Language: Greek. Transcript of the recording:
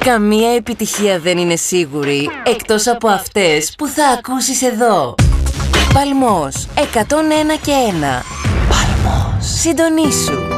Καμία επιτυχία δεν είναι σίγουρη, εκτός από αυτές που θα ακούσεις εδώ. Παλμός 101 και 1. Παλμός. Συντονίσου.